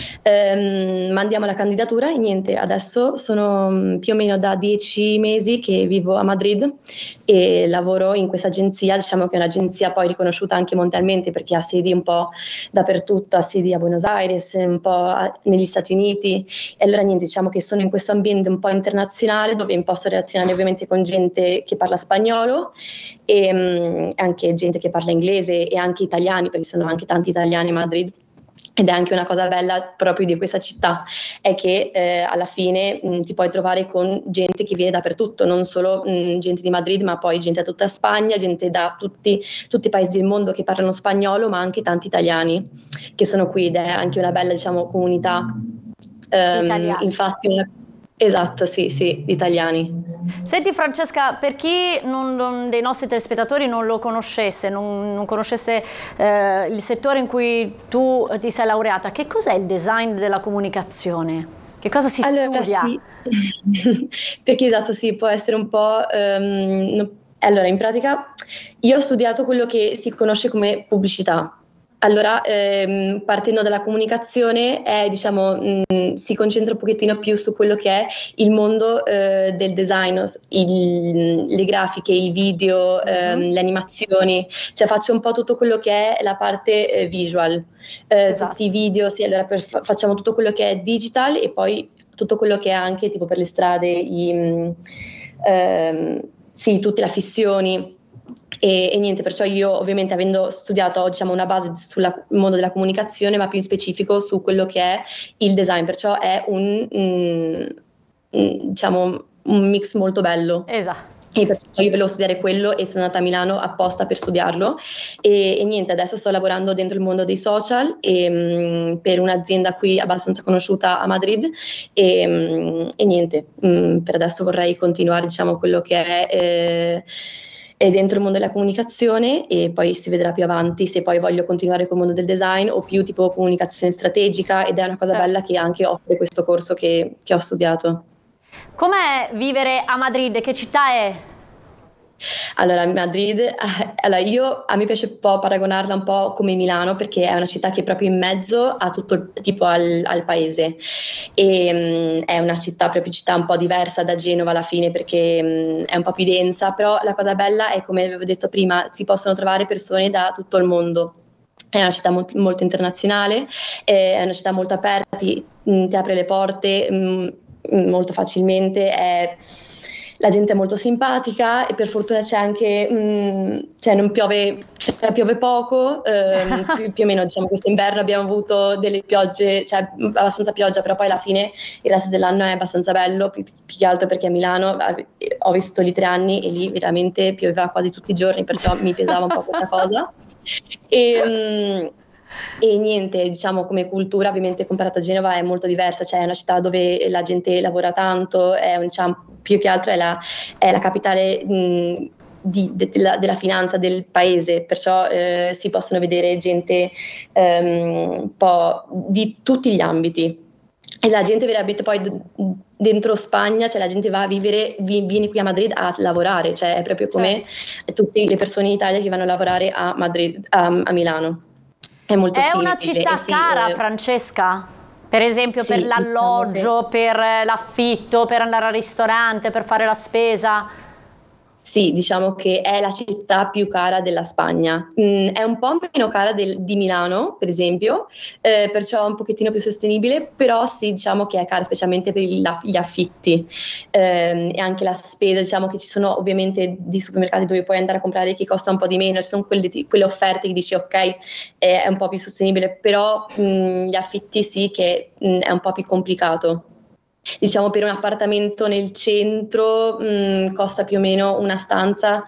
Mandiamo la candidatura e niente, adesso sono più o meno da 10 mesi che vivo a Madrid e lavoro in questa agenzia, diciamo che è un'agenzia poi riconosciuta anche mondialmente perché ha sedi un po' dappertutto, ha sedi a Buenos Aires, un po' negli Stati Uniti, e allora niente, diciamo che sono in questo ambiente un po' internazionale dove posso relazionare ovviamente con gente che parla spagnolo e anche gente che parla inglese e anche italiani, perché ci sono anche tanti italiani a Madrid. Ed è anche una cosa bella proprio di questa città, è che alla fine ti puoi trovare con gente che viene dappertutto, non solo gente di Madrid, ma poi gente da tutta Spagna, gente da tutti i paesi del mondo che parlano spagnolo, ma anche tanti italiani che sono qui, ed è anche una bella, diciamo, comunità. Italiani. Infatti, esatto, sì, sì, italiani. Senti Francesca, per chi dei nostri telespettatori non lo conoscesse, non conoscesse il settore in cui tu ti sei laureata, che cos'è il design della comunicazione? Che cosa si Allora studia? sì, perché esatto, sì, può essere un po'. Allora, in pratica io ho studiato quello che si conosce come pubblicità. Allora, partendo dalla comunicazione, diciamo, si concentra un pochettino più su quello che è il mondo del design, le grafiche, i video, le animazioni, cioè faccio un po' tutto quello che è la parte visual, tutti i Esatto. video, sì, allora facciamo tutto quello che è digital e poi tutto quello che è anche tipo per le strade, sì, tutte le fissioni. E niente, perciò io ovviamente avendo studiato diciamo, una base sul mondo della comunicazione, ma più in specifico su quello che è il design, perciò è diciamo, un mix molto bello. Esatto. E perciò io volevo studiare quello e sono andata a Milano apposta per studiarlo e niente, adesso sto lavorando dentro il mondo dei social per un'azienda qui abbastanza conosciuta a Madrid e niente, per adesso vorrei continuare diciamo quello che è dentro il mondo della comunicazione e poi si vedrà più avanti se poi voglio continuare col mondo del design o più tipo comunicazione strategica ed è una cosa bella Certo. che anche offre questo corso che ho studiato. Com'è vivere a Madrid? Che città è? Allora, Madrid, allora a me piace un po' paragonarla un po' come Milano perché è una città che è proprio in mezzo a tutto, tipo al paese e è una città, proprio città un po' diversa da Genova alla fine perché è un po' più densa, però la cosa bella è, come avevo detto prima, si possono trovare persone da tutto il mondo. È una città molto, molto internazionale, è una città molto aperta, ti apre le porte molto facilmente, la gente è molto simpatica e per fortuna c'è anche, cioè non piove, cioè piove poco, più o meno diciamo quest'inverno abbiamo avuto delle piogge, cioè abbastanza pioggia, però poi alla fine il resto dell'anno è abbastanza bello, più che altro perché a Milano ho vissuto lì 3 anni e lì veramente pioveva quasi tutti i giorni, perciò mi pesava un po' questa cosa. E, e niente, diciamo come cultura ovviamente comparato a Genova è molto diversa, cioè è una città dove la gente lavora tanto, diciamo, più che altro è la capitale della finanza del paese, perciò si possono vedere gente un po' di tutti gli ambiti. E la gente veramente poi dentro Spagna, cioè la gente va a vivere, viene qui a Madrid a lavorare, cioè è proprio come Certo. tutte le persone in Italia che vanno a lavorare a Madrid, a Milano. È molto È una simile e città sì, cara, Francesca? Per esempio per sì, diciamo che l'alloggio, per l'affitto, per andare al ristorante, per fare la spesa? sì, diciamo che è la città più cara della Spagna. È un po' meno cara di Milano, per esempio, perciò è un pochettino più sostenibile, però sì, diciamo che è cara specialmente per gli affitti e anche la spesa. Diciamo che ci sono ovviamente di supermercati dove puoi andare a comprare che costa un po' di meno, ci sono quelle offerte che dici ok, è un po' più sostenibile, però gli affitti sì che è un po' più complicato. Diciamo per un appartamento nel centro costa più o meno una stanza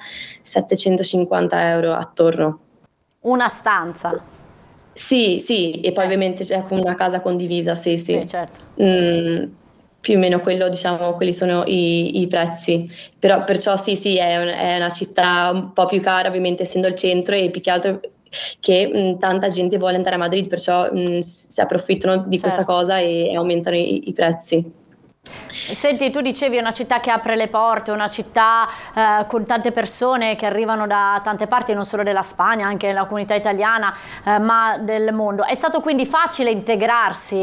750 euro attorno. Una stanza. Sì, sì, e poi Eh, ovviamente c'è una casa condivisa, sì, beh, sì. certo. Mm, più o meno quello, diciamo, quelli sono i prezzi. Però perciò sì, sì, è una città un po' più cara, ovviamente essendo il centro e più che altro che tanta gente vuole andare a Madrid, perciò si approfittano di questa Certo. cosa e aumentano i prezzi. Senti, tu dicevi è una città che apre le porte, una città con tante persone che arrivano da tante parti, non solo della Spagna, anche della comunità italiana, ma del mondo. È stato quindi facile integrarsi